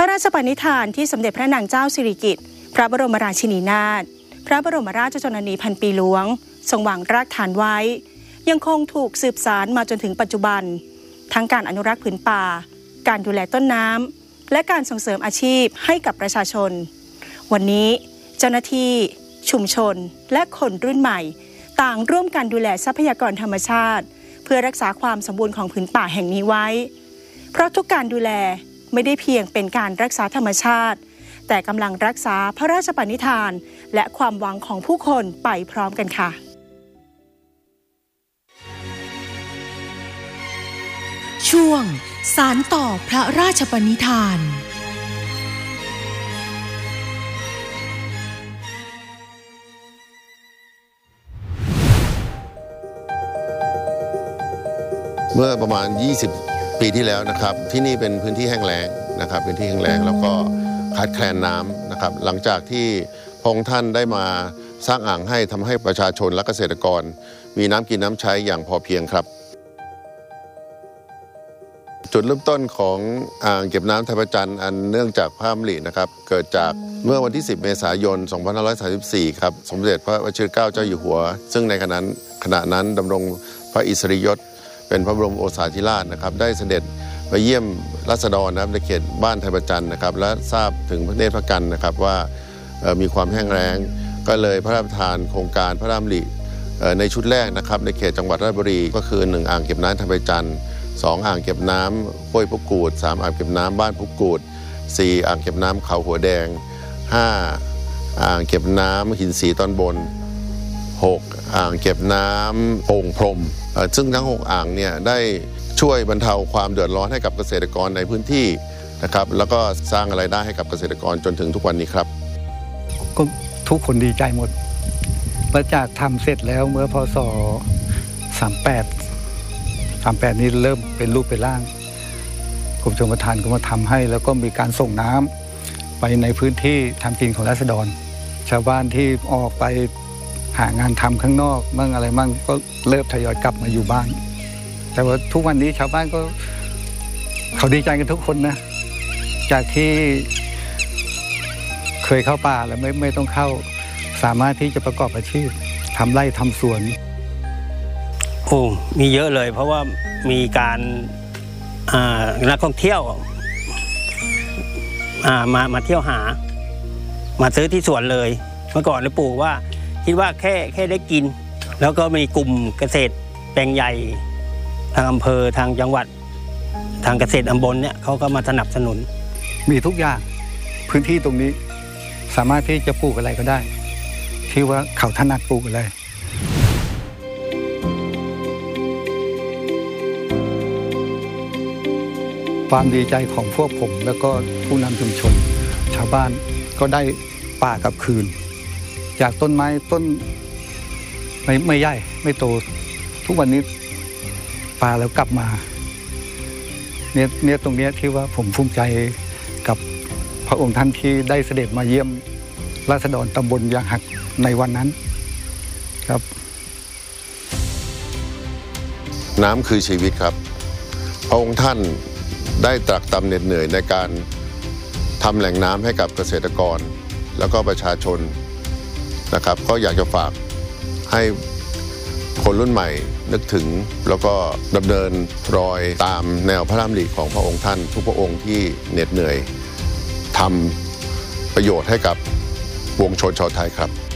ราชปณิธานที่สมเด็จพระนางเจ้าสิริกิติ์พระบรมราชินีนาถพระบรมราชชนนีพันปีหลวงทรงวางรากฐานไว้ยังคงถูกสืบสานมาจนถึงปัจจุบันทั้งการอนุรักษ์ผืนป่าการดูแลต้นน้ำและการส่งเสริมอาชีพให้กับประชาชนวันนี้เจ้าหน้าที่ชุมชนและคนรุ่นใหม่ต่างร่วมกันดูแลทรัพยากรธรรมชาติเพื่อรักษาความสมบูรณ์ของผืนป่าแห่งนี้ไว้เพราะทุกการดูแลไม่ได้เพียงเป็นการรักษาธรรมชาติแต่กำลังรักษาพระราชปณิธานและความหวังของผู้คนไปพร้อมกันค่ะช่วงสานต่อพระราชปณิธานเมื่อประมาณ20 ปีที่แล้วนะครับที่นี่เป็นพื้นที่แห้งแล้งนะครับเป็นที่แห้งแล้งแล้วก็ขาดแคลนน้ำนะครับหลังจากที่พระองค์ท่านได้มาสร้างอ่างให้ทำให้ประชาชนและเกษตรกรมีน้ำกินน้ำใช้อย่างพอเพียงครับจุดเริ่มต้นของอ่างเก็บน้ำไทยประจันอันเนื่องจากพระดำรินะครับเกิดจากเมื่อวันที่10 เมษายน 2534 ครับสมเด็จพระวชิรเกล้าเจ้าอยู่หัวซึ่งในขณะนั้นดำรงพระอิสริยศเป็นพระบรมโอษาธิราชนะครับได้เสด็จไปเยี่ยมราษฎรนะครับในเขตบ้านไทยประจันนะครับและทราบถึงพระเนตรพระกันนะครับว่ามีความแห้งแล้งก็เลยพระราชทานโครงการพระดำริในชุดแรกนะครับในเขตจังหวัดราชบุรีก็คือ1อ่างเก็บน้ำไทยประจัน2อ่างเก็บน้ำห้วยพุกูด3อ่างเก็บน้ำบ้านพุกูด4อ่างเก็บน้ำเขาหัวแดง5อ่างเก็บน้ำหินสีตอนบน6อ่างเก็บน้ำโป่งพรมซึ่งทั้ง6อ่างเนี่ยได้ช่วยบรรเทาความเดือดร้อนให้กับเกษตรกรในพื้นที่นะครับแล้วก็สร้างรายได้ให้กับเกษตรกรจนถึงทุกวันนี้ครับก็ทุกคนดีใจหมดหลังจากทำเสร็จแล้วเมื่อพศ38นี้เริ่มเป็นรูปเป็นร่างกรมชลประทานก็มาทำให้แล้วก็มีการส่งน้ำไปในพื้นที่ทำกินของราษฎรชาวบ้านที่ออกไปหางานทำข้างนอกมั่งอะไรมั่งก็เริ่มทยอยกลับมาอยู่บ้านแต่ว่าทุกวันนี้ชาวบ้านก็เขาดีใจกันทุกคนนะจากที่เคยเข้าป่าแล้วไม่ต้องเข้าสามารถที่จะประกอบอาชีพทำไร่ทำสวนโอ้มีเยอะเลยเพราะว่ามีการนักท่องเที่ยวมาเที่ยวหามาซื้อที่สวนเลยเมื่อก่อนปลูกว่าคิดว่าแค่ได้กินแล้วก็มีกลุ่มเกษตรแปลงใหญ่ทางอำเภอทางจังหวัดทางเกษตรตำบลเนี่ยเขาก็มาสนับสนุนมีทุกอย่างพื้นที่ตรงนี้สามารถที่จะปลูกอะไรก็ได้ที่ว่าเขาถนัดปลูกอะไรความดีใจของพวกผมแล้วก็ผู้นำชุมชนชาวบ้านก็ได้ป่ากลับคืนจากต้นไม้ต้นไม่ใหญ่ไม่โตทุกวันนี้ป่าแล้วกลับมาเนี่ยตรงนี้ที่ว่าผมภูมิใจกับพระองค์ท่านที่ได้เสด็จมาเยี่ยมราษฎรตำบลยางหักในวันนั้นครับน้ำคือชีวิตครับพระองค์ท่านได้ตรักตรำเหน็ดเหนื่อยในการทำแหล่งน้ำให้กับเกษตรกรแล้วก็ประชาชนนะครับก็อยากจะฝากให้คนรุ่นใหม่นึกถึงแล้วก็ดำเนินรอยตามแนวพระดำริของพระองค์ท่านทุกพระองค์ที่เหน็ดเหนื่อยทำประโยชน์ให้กับปวงชนชาวไทยครับ